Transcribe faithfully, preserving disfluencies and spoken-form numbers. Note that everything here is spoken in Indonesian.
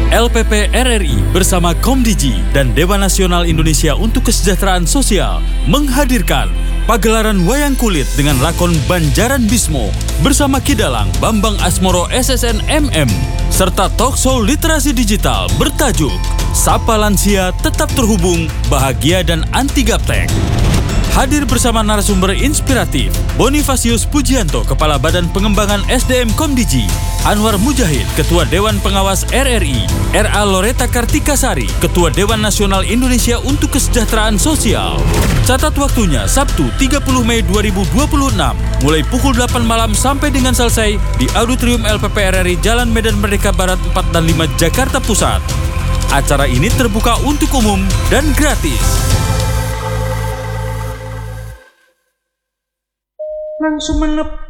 L P P R R I bersama Komdiji dan Dewan Nasional Indonesia untuk Kesejahteraan Sosial menghadirkan pagelaran wayang kulit dengan lakon Banjaran Bismo bersama Kidalang Bambang Asmoro S S N M M serta talkshow literasi digital bertajuk Sapa Lansia Tetap Terhubung, Bahagia dan Anti Gaptek. Hadir bersama narasumber inspiratif Bonifasius Pujianto, Kepala Badan Pengembangan S D M Komdiji, Anwar Mujahid, Ketua Dewan Pengawas R R I, R A Loreta Kartikasari, Ketua Dewan Nasional Indonesia untuk Kesejahteraan Sosial. Catat waktunya Sabtu tiga puluh Mei dua ribu dua puluh enam, mulai pukul delapan malam sampai dengan selesai di Auditorium L P P R R I Jalan Medan Merdeka Barat empat dan lima Jakarta Pusat. Acara ini terbuka untuk umum dan gratis. Langsung menep